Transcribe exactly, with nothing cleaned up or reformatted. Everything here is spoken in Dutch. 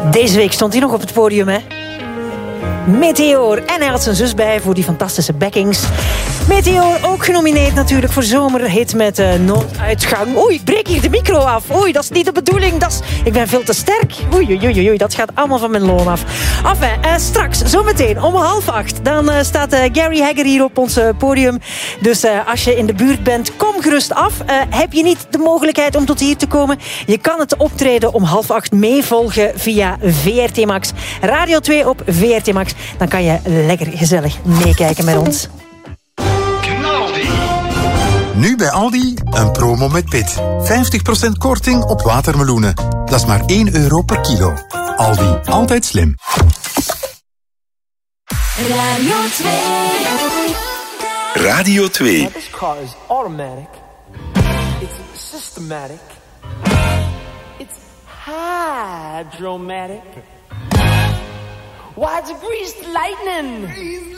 Deze week stond hij nog op het podium, hè? Meteor. En hij had zijn zus bij voor die fantastische backings. Meteor ook genomineerd natuurlijk voor zomerhit met uh, nooduitgang. Oei, ik breek hier de micro af. Oei, dat is niet de bedoeling. Dat is... Ik ben veel te sterk. Oei, oei, oei, oei, dat gaat allemaal van mijn loon af. Enfin, uh, straks, zometeen om half acht. Dan uh, staat uh, Gary Hagger hier op ons uh, podium. Dus uh, als je in de buurt bent, kom gerust af. Uh, heb je niet de mogelijkheid om tot hier te komen? Je kan het optreden om half acht meevolgen via V R T Max. Radio twee op V R T Max. Dan kan je lekker gezellig meekijken met ons. Nu bij Aldi een promo met Pit. vijftig procent korting op watermeloenen. Dat is maar één euro per kilo. Aldi, altijd slim. Radio twee. Radio twee. Now this car is automatic. It's systematic. It's hydromatic. Why, it's greased lightning.